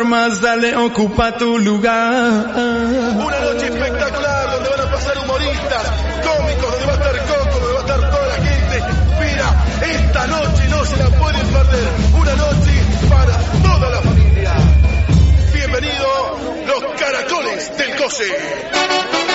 formas, dale, ocupa tu lugar. Una noche espectacular donde van a pasar humoristas, cómicos, donde va a estar Coco, donde va a estar toda la gente. Mira, esta noche no se la pueden perder. Una noche para toda la familia. Bienvenido, los Caracoles del Goce.